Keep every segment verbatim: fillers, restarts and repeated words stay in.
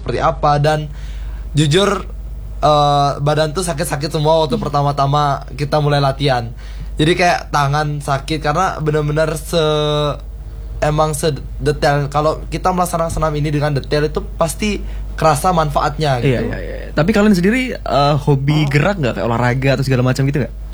seperti apa. Dan jujur uh, badan tuh sakit-sakit semua waktu pertama-tama kita mulai latihan. Jadi kayak tangan sakit karena benar-benar se emang sedetail. Kalau kita melaksanakan senam ini dengan detail itu pasti kerasa manfaatnya gitu. Iya, iya, iya. Tapi kalian sendiri uh, hobi oh. gerak nggak, kayak olahraga atau segala macam gitu nggak?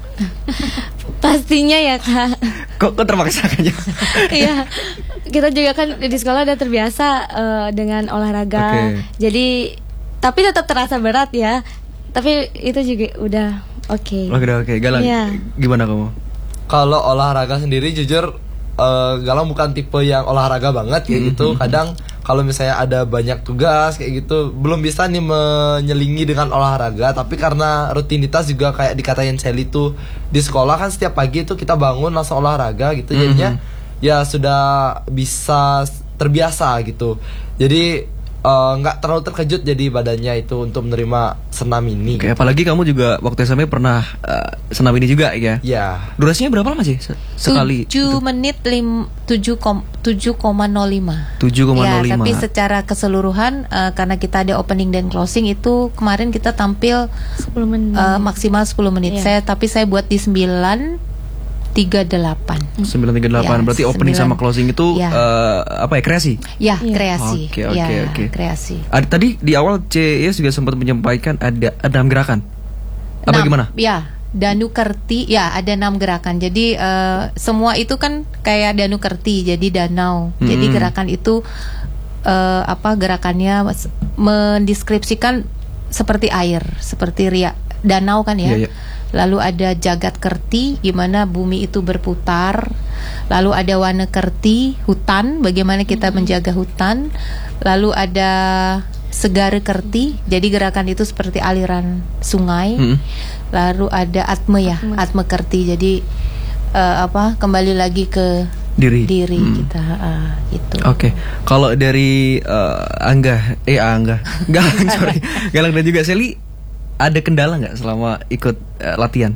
Pastinya ya Kak. Kok, kok terpaksa aja? Iya, kita juga kan di sekolah udah terbiasa uh, dengan olahraga. Okay. Jadi, tapi tetap terasa berat ya. Tapi itu juga udah oke. Okay. Oh, udah oke. Okay. Galang, yeah. Gimana kamu? Kalau olahraga sendiri jujur uh, Galang bukan tipe yang olahraga banget kayak mm-hmm. gitu. Kadang kalau misalnya ada banyak tugas kayak gitu belum bisa nih menyelingi dengan olahraga. Tapi karena rutinitas juga kayak dikatain Sally tuh di sekolah kan setiap pagi tuh kita bangun langsung olahraga gitu. Mm-hmm. Jadinya ya sudah bisa terbiasa gitu. Jadi nggak uh, terlalu terkejut jadi badannya itu untuk menerima senam ini. Oke, gitu. Apalagi kamu juga waktu S M P pernah uh, senam ini juga ya? Ya. Durasinya berapa lama sih sekali? tujuh menit tujuh koma nol lima. tujuh koma nol lima. Ya, tapi secara keseluruhan uh, karena kita ada opening dan closing itu kemarin kita tampil sepuluh menit. Uh, maksimal sepuluh menit. Ya. Saya tapi saya buat di sembilan tiga delapan. sembilan tiga delapan. Ya, berarti opening sembilan. Sama closing itu ya. uh, apa ya, kreasi? Ya, kreasi. Oke, oke, ya, oke. Kreasi. Ada, tadi di awal C S juga sempat menyampaikan ada enam gerakan. Apa enam, gimana? Ya, Danu Kerti, ya ada enam gerakan. Jadi uh, semua itu kan kayak Danu Kerti, jadi danau. Hmm. Jadi gerakan itu uh, apa gerakannya mendeskripsikan seperti air, seperti ria danau kan ya. Ya, ya. Lalu ada jagat kerti, gimana bumi itu berputar. Lalu ada wana kerti, hutan, bagaimana kita hmm. menjaga hutan. Lalu ada segara kerti, jadi gerakan itu seperti aliran sungai. Hmm. Lalu ada atme ya, atme, atme kerti, jadi uh, apa kembali lagi ke diri, diri hmm. kita, uh, gitu. Oke, okay. Kalau dari uh, Angga, eh Angga, Galang sorry, Galang dan juga Sally, ada kendala nggak selama ikut uh, latihan?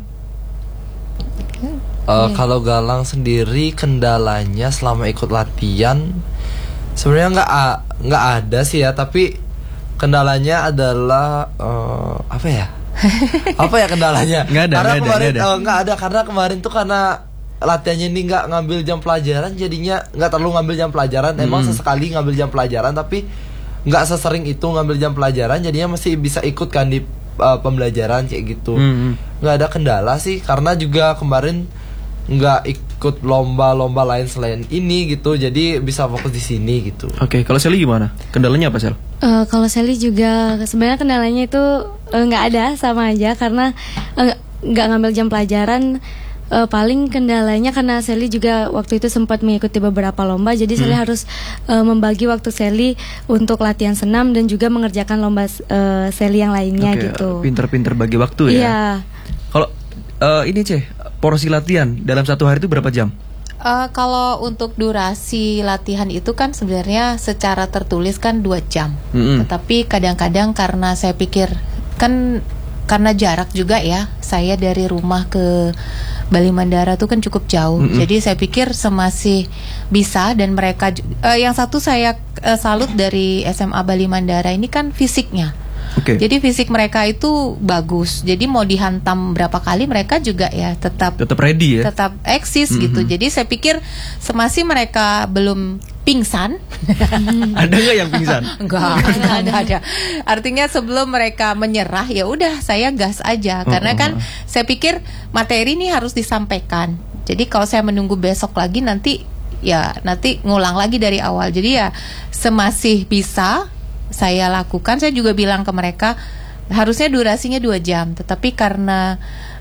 Uh, yeah. Kalau Galang sendiri kendalanya selama ikut latihan sebenarnya nggak nggak ada sih ya, tapi kendalanya adalah uh, apa ya? Apa ya kendalanya? Nggak ada. Karena nggak kemarin ada, uh, nggak ada karena kemarin tuh karena latihannya ini nggak ngambil jam pelajaran, jadinya nggak terlalu ngambil jam pelajaran. Emang hmm. sesekali ngambil jam pelajaran, tapi nggak sesering itu ngambil jam pelajaran, jadinya masih bisa ikut kan di Uh, pembelajaran kayak gitu. Mm-hmm. Nggak ada kendala sih karena juga kemarin nggak ikut lomba-lomba lain selain ini gitu, jadi bisa fokus di sini gitu. Oke, okay, kalau Sally gimana? Kendalanya apa, Sel? Uh, kalau Sally juga sebenarnya kendalanya itu nggak uh, ada, sama aja karena nggak uh, ngambil jam pelajaran. Uh, paling kendalanya karena Sally juga waktu itu sempat mengikuti beberapa lomba, jadi hmm. Sally harus uh, membagi waktu Sally untuk latihan senam dan juga mengerjakan lomba uh, Sally yang lainnya. Okay, gitu. Pinter-pinter bagi waktu ya. Iya. Kalau uh, ini Ceh, porsi latihan dalam satu hari itu berapa jam? Uh, kalau untuk durasi latihan itu kan sebenarnya secara tertulis kan dua jam. Mm-hmm. Tetapi kadang-kadang karena saya pikir kan karena jarak juga ya, saya dari rumah ke Bali Mandara tuh kan cukup jauh. Mm-hmm. Jadi saya pikir semasih bisa, dan mereka uh, yang satu saya uh, salut dari S M A Bali Mandara ini kan fisiknya. Okay. Jadi fisik mereka itu bagus. Jadi mau dihantam berapa kali mereka juga ya tetap tetap ready ya. Tetap eksis mm-hmm. gitu. Jadi saya pikir semasih mereka belum pingsan. Ada nggak yang pingsan? Enggak, enggak ada, ada. Artinya sebelum mereka menyerah ya udah saya gas aja. Oh, karena kan oh. saya pikir materi ini harus disampaikan. Jadi kalau saya menunggu besok lagi nanti ya nanti ngulang lagi dari awal. Jadi ya semasih bisa saya lakukan. Saya juga bilang ke mereka harusnya durasinya dua jam, tetapi karena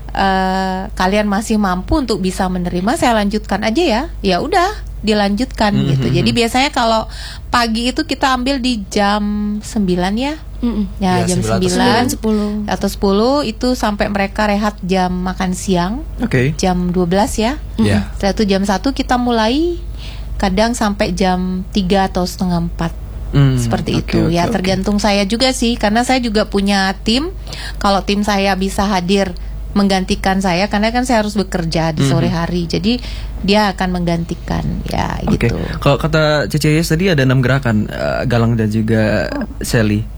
uh, kalian masih mampu untuk bisa menerima, saya lanjutkan aja ya. Ya udah dilanjutkan mm-hmm. gitu. Jadi biasanya kalau pagi itu kita ambil di jam sembilan ya. Mm-hmm. Ya, ya jam sembilan, sepuluh atau sepuluh itu sampai mereka rehat jam makan siang. Oke. Okay. Jam dua belas ya. Mm-hmm. Yeah. Setelah itu jam satu kita mulai, kadang sampai jam tiga atau setengah empat. Hmm, seperti okay, itu okay, ya okay. Tergantung saya juga sih, karena saya juga punya tim. Kalau tim saya bisa hadir menggantikan saya, karena kan saya harus bekerja di sore hari, mm-hmm. jadi dia akan menggantikan ya okay. gitu. Kalau kata C C Y S tadi ada enam gerakan, uh, Galang dan juga oh. Sally.